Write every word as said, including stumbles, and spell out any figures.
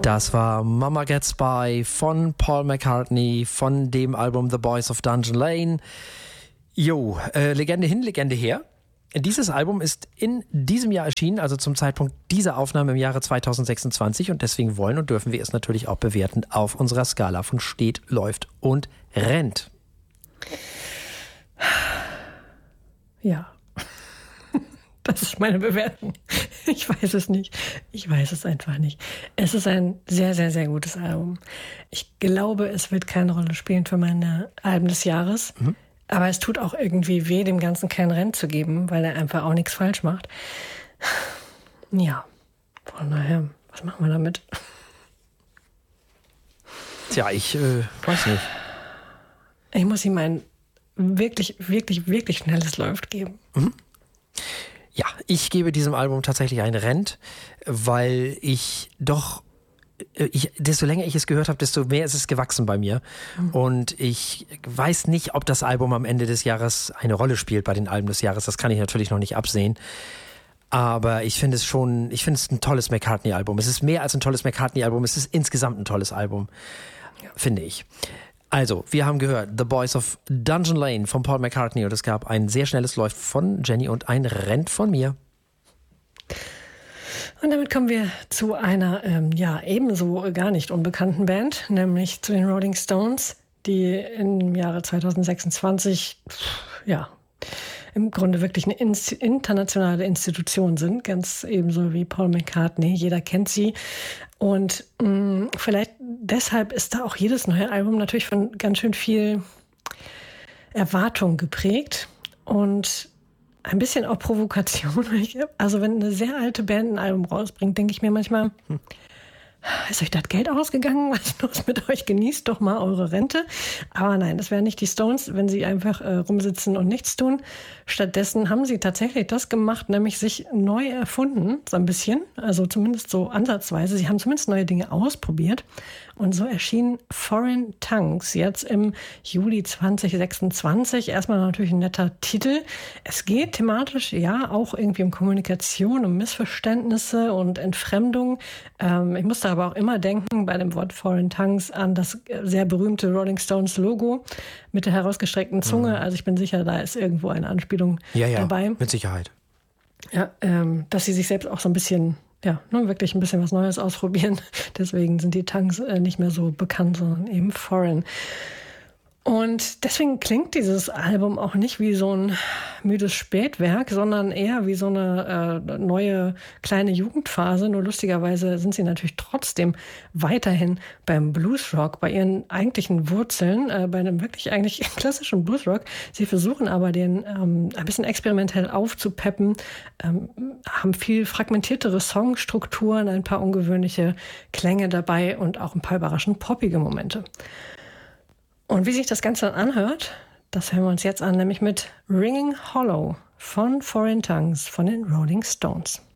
Das war Mama Gets By von Paul McCartney von dem Album The Boys of Dungeon Lane. Jo, äh, Legende hin, Legende her. Dieses Album ist in diesem Jahr erschienen, also zum Zeitpunkt dieser Aufnahme im Jahre zweitausendsechsundzwanzig, und deswegen wollen und dürfen wir es natürlich auch bewerten auf unserer Skala von steht, läuft und rennt. Ja, das ist meine Bewertung. Ich weiß es nicht. Ich weiß es einfach nicht. Es ist ein sehr, sehr, sehr gutes Album. Ich glaube, es wird keine Rolle spielen für meine Alben des Jahres. Mhm. Aber es tut auch irgendwie weh, dem Ganzen kein Rennen zu geben, weil er einfach auch nichts falsch macht. Ja, von daher, was machen wir damit? Tja, ich äh, weiß nicht. Ich muss ihm ein wirklich, wirklich, wirklich schnelles Läuft geben. Mhm. Ja, ich gebe diesem Album tatsächlich ein Rent, weil ich doch, ich, desto länger ich es gehört habe, desto mehr ist es gewachsen bei mir. Mhm. Und ich weiß nicht, ob das Album am Ende des Jahres eine Rolle spielt bei den Alben des Jahres. Das kann ich natürlich noch nicht absehen. Aber ich finde es schon, ich finde es ein tolles McCartney-Album. Es ist mehr als ein tolles McCartney-Album. Es ist insgesamt ein tolles Album, ja, finde ich. Also, wir haben gehört The Boys of Dungeon Lane von Paul McCartney, und es gab ein sehr schnelles Läuft von Jenny und ein Rent von mir. Und damit kommen wir zu einer ähm, ja ebenso gar nicht unbekannten Band, nämlich zu den Rolling Stones, die im Jahre zweitausendsechsundzwanzig ja im Grunde wirklich eine in- internationale Institution sind, ganz ebenso wie Paul McCartney. Jeder kennt sie. Und mh, vielleicht deshalb ist da auch jedes neue Album natürlich von ganz schön viel Erwartung geprägt und ein bisschen auch Provokation. Also wenn eine sehr alte Band ein Album rausbringt, denke ich mir manchmal, hm. ist euch das Geld ausgegangen? Was ist los mit euch? Genießt doch mal eure Rente. Aber nein, das wären nicht die Stones, wenn sie einfach äh, rumsitzen und nichts tun. Stattdessen haben sie tatsächlich das gemacht, nämlich sich neu erfunden, so ein bisschen. Also zumindest so ansatzweise. Sie haben zumindest neue Dinge ausprobiert. Und so erschien Foreign Tongues jetzt im Juli zweitausendsechsundzwanzig. Erstmal natürlich ein netter Titel. Es geht thematisch ja auch irgendwie um Kommunikation, um Missverständnisse und Entfremdung. Ähm, ich musste aber auch immer denken bei dem Wort Foreign Tongues an das sehr berühmte Rolling Stones Logo mit der herausgestreckten Zunge. Mhm. Also ich bin sicher, da ist irgendwo eine Anspielung ja, ja, dabei. Mit Sicherheit. Ja, ähm, dass sie sich selbst auch so ein bisschen Ja, nur wirklich ein bisschen was Neues ausprobieren. Deswegen sind die Tongues äh, nicht mehr so bekannt, sondern eben foreign. Und deswegen klingt dieses Album auch nicht wie so ein müdes Spätwerk, sondern eher wie so eine äh, neue kleine Jugendphase. Nur lustigerweise sind sie natürlich trotzdem weiterhin beim Bluesrock, bei ihren eigentlichen Wurzeln, äh, bei einem wirklich eigentlich klassischen Bluesrock. Sie versuchen aber, den ähm, ein bisschen experimentell aufzupeppen, ähm, haben viel fragmentiertere Songstrukturen, ein paar ungewöhnliche Klänge dabei und auch ein paar überraschend poppige Momente. Und wie sich das Ganze dann anhört, das hören wir uns jetzt an, nämlich mit Ringing Hollow von Foreign Tongues von den Rolling Stones.